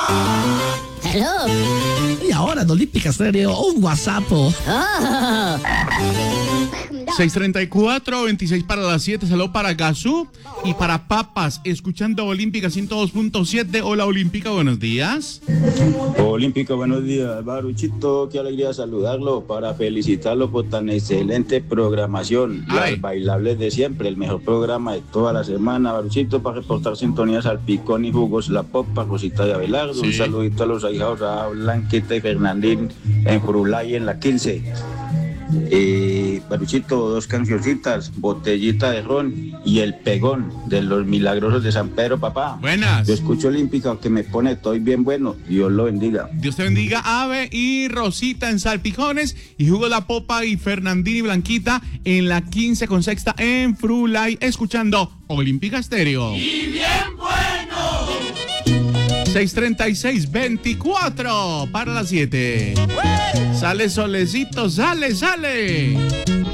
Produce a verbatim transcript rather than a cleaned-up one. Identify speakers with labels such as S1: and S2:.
S1: Hello.
S2: Y ahora en Olímpica Estéreo, un WhatsApp. Oh.
S3: seis treinta y cuatro, veintiséis para las siete. Saludos para Gazú y para Papas, escuchando Olímpica ciento dos punto siete. Hola Olímpica, buenos días.
S4: Olímpica, buenos días. Baruchito, qué alegría saludarlo para felicitarlo por tan excelente programación.
S3: Ay.
S4: Las bailables de siempre, el mejor programa de toda la semana. Baruchito, para reportar sintonías al Picón y Jugos La Popa, Rosita de Abelardo.
S3: Sí.
S4: Un saludito a los ahijados a Blanquita y Fernandín en Frulay en la quince. Eh, Baruchito, dos cancioncitas, Botellita de Ron y El Pegón de los Milagrosos de San Pedro, papá.
S3: Buenas.
S4: Yo escucho Olímpica, aunque me pone estoy bien bueno. Dios lo bendiga.
S3: Dios te bendiga, Ave y Rosita en Salpicones, y Jugo La Popa y Fernandín y Blanquita en la quince con sexta en Frulay, escuchando Olímpica Estéreo.
S5: ¡Y bien bueno!
S3: seis treinta y seis, veinticuatro para las siete. Sale solecito, sale, sale.